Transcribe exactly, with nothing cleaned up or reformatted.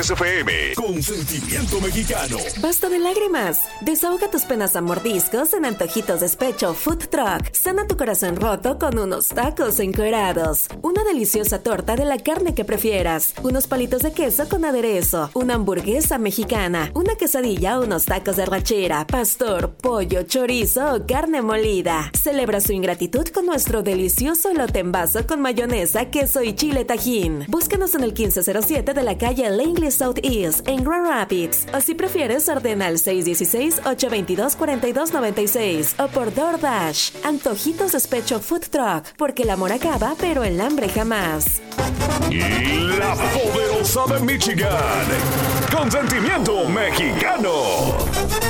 F M, Consentimiento Mexicano. Basta de lágrimas. Desahoga tus penas a mordiscos en Antojitos Despecho Food Truck. Sana tu corazón roto con unos tacos encuerados. Una deliciosa torta de la carne que prefieras. Unos palitos de queso con aderezo. Una hamburguesa mexicana. Una quesadilla o unos tacos de rachera, pastor, pollo, chorizo o carne molida. Celebra su ingratitud con nuestro delicioso elote en vaso con mayonesa, queso y chile tajín. Búscanos en el quince cero siete de la calle Langley Southeast en Grand Rapids, o si prefieres ordena al seis uno seis, ocho dos dos, cuatro dos nueve seis o por DoorDash. Antojitos Despecho Food Truck, porque el amor acaba pero el hambre jamás. La poderosa de Michigan, Consentimiento Mexicano.